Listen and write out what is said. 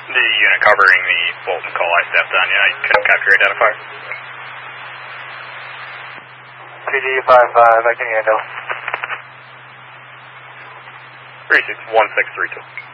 The unit covering the Bolton call I stepped on, yeah, I couldn't capture your identifier. PD55, I can handle. 361632.